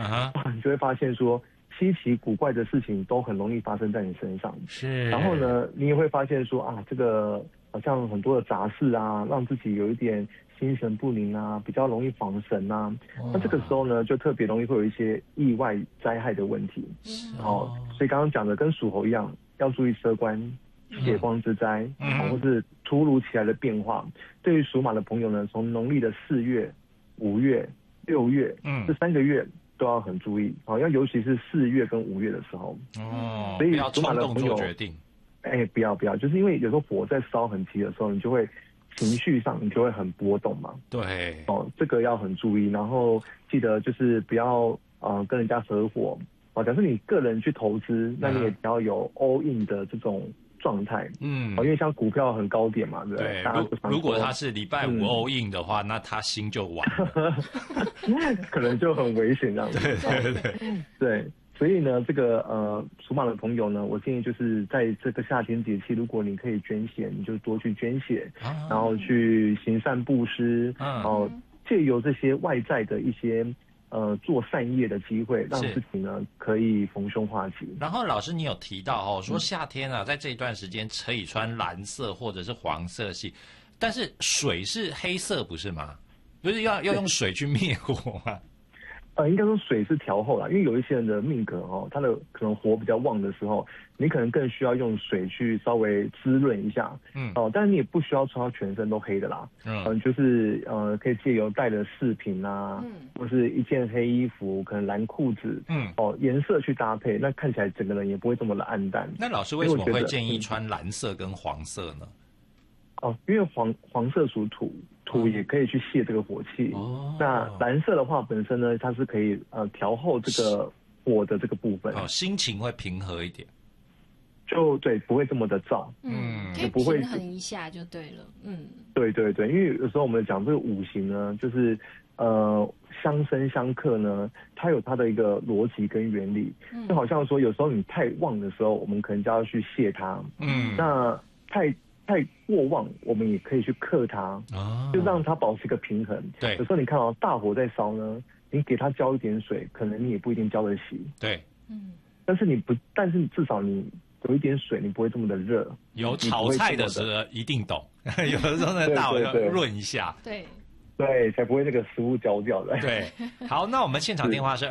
你就会发现说稀奇古怪的事情都很容易发生在你身上。 是， 然后呢，你也会发现说啊，这个好像很多的杂事啊，让自己有一点心神不宁啊，比较容易恍神啊。那这个时候呢，就特别容易会有一些意外灾害的问题。所以刚刚讲的跟属猴一样，要注意车关、血光之灾，或是突如其来的变化。对于属马的朋友呢，从农历的4月、5月、6月，这3个月都要很注意。要尤其是4月跟5月的时候。所以属马的朋友， 不要冲动做决定。 不要，就是因为有时候火在烧很急的时候，你就会情绪上你就会很波动嘛。 对， 这个要很注意，然后记得就是不要跟人家合伙。假设你个人去投资，那你也比较有 all in 的这种状态。因为像股票很高点嘛，对不对？ 如果他是礼拜5 all in 的话，那他心就完了， 可能就很危险这样子。对。所以呢，这个属马的朋友呢，我建议就是在这个夏天节气，如果你可以捐血，你就多去捐血，然后去行善布施，借由这些外在的一些做善业的机会，让自己呢可以逢凶化吉。 然后老师你有提到说夏天啊，在这一段时间可以穿蓝色或者是黄色系，但是水是黑色不是吗？不是要用水去灭火吗？ 应该说水是调候啦，因为有一些人的命格他的可能火比较旺的时候，你可能更需要用水去稍微滋润一下。但是你也不需要穿到全身都黑的啦。就是可以借由带的饰品啊，或是一件黑衣服，可能蓝裤子，颜色去搭配，那看起来整个人也不会这么的暗淡。 那老师为什么会建议穿蓝色跟黄色呢？ 因为黄色属土。土也可以去泄这个火气。那蓝色的话，本身呢，它是可以调后这个火的这个部分。 心情会平和一点。 就对，不会这么的燥。 可以平衡一下就对了。 对，因为有时候我们讲这个五行呢，就是相生相克呢，它有它的一个逻辑跟原理。就好像说，有时候你太旺的时候，我们可能就要去泄它。那太过旺，我们也可以去克它，就让它保持一个平衡。 对， 有时候你看到大火在烧呢，你给它浇一点水，可能你也不一定浇得熄。 对， 但是你至少你有一点水，你不会这么的热。 有炒菜的时候一定懂，有的时候那大火要润一下。 对，才不会那个食物焦掉的。 对，好，那我们现场电话是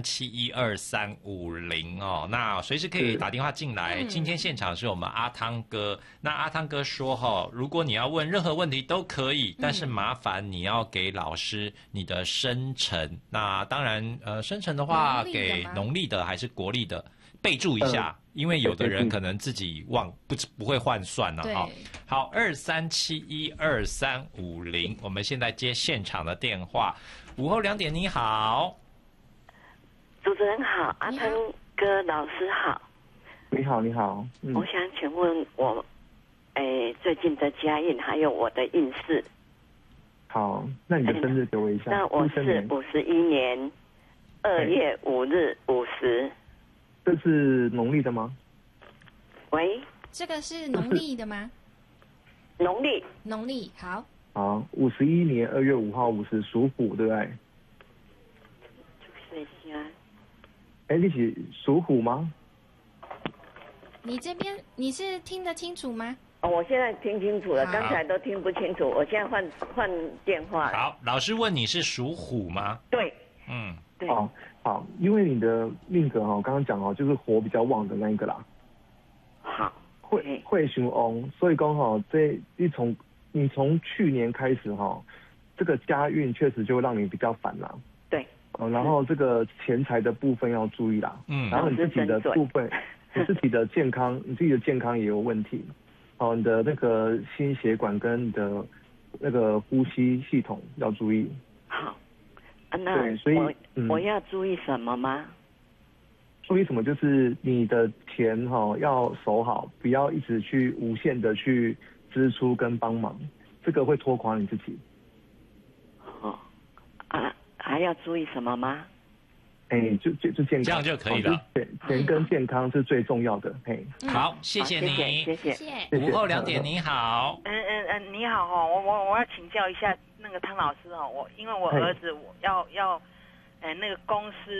23712350哦，那随时可以打电话进来。今天现场是我们阿汤哥，那阿汤哥说如果你要问任何问题都可以，但是麻烦你要给老师你的生辰。那当然，生辰的话给农历的还是国历的，备注一下。因为有的人可能自己不会换算了好，23712350，我们现在接现场的电话。午后2点，你好， 主持人好，阿汤哥老师好， 你好。 我想请问我，最近的家运还有我的运势。 好，那你的生日给我一下。 那我是51年2月5日50。 这是农历的吗？ 喂， 这个是农历的吗？ 农历，好。 好，51年2月5号50，属虎，对不对？ 就是下。 你是属虎吗？ 你这边你是听得清楚吗？ 我现在听清楚了，刚才都听不清楚，我现在换电话了。 好，老师问你是属虎吗？ 对， 对。好，因为你的命格我刚刚讲就是火比较旺的那一个啦。 好， 会凶翁，所以刚好你从去年开始这个家运确实就会让你比较烦啦。 对。 然后这个钱财的部分要注意啦。然后你自己的部分，你自己的健康也有问题。你的那个心血管跟你的那个呼吸系统要注意。 好。那所以我要注意什么吗？ 注意什么？就是你的钱要守好，不要一直去无限的去支出跟帮忙，这个会拖垮你自己。 还要注意什么吗？ 就健康， 这样就可以了。 钱跟健康是最重要的。 好，谢谢你， 谢谢。 午后2点，你好。 你好我要请教一下那个汤老师因为我儿子要那个公司